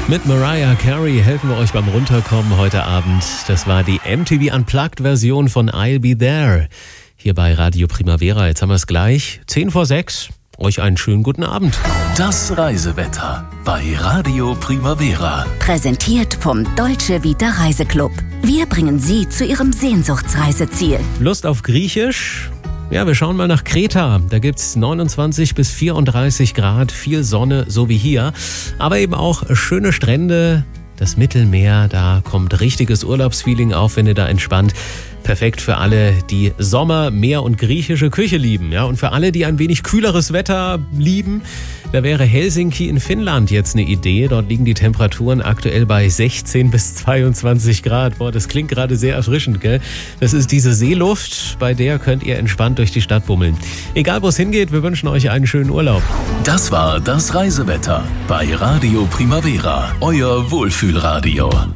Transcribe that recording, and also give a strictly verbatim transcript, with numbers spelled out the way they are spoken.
Mit Mariah Carey helfen wir euch beim Runterkommen heute Abend. Das war die M T V Unplugged-Version von I'll Be There. Hier bei Radio Primavera. Jetzt haben wir es gleich. zehn vor sechs. Euch einen schönen guten Abend. Das Reisewetter bei Radio Primavera. Präsentiert vom Dolce Vita Reiseclub. Wir bringen Sie zu Ihrem Sehnsuchtsreiseziel. Lust auf Griechisch? Ja, wir schauen mal nach Kreta. Da gibt's neunundzwanzig bis vierunddreißig Grad, viel Sonne, so wie hier. Aber eben auch schöne Strände, das Mittelmeer. Da kommt richtiges Urlaubsfeeling auf, wenn ihr da entspannt. Perfekt für alle, die Sommer, Meer und griechische Küche lieben. Ja, und für alle, die ein wenig kühleres Wetter lieben, da wäre Helsinki in Finnland jetzt eine Idee. Dort liegen die Temperaturen aktuell bei sechzehn bis zweiundzwanzig Grad. Boah, das klingt gerade sehr erfrischend, gell? Das ist diese Seeluft, bei der könnt ihr entspannt durch die Stadt bummeln. Egal, wo es hingeht, wir wünschen euch einen schönen Urlaub. Das war das Reisewetter bei Radio Primavera, euer Wohlfühlradio.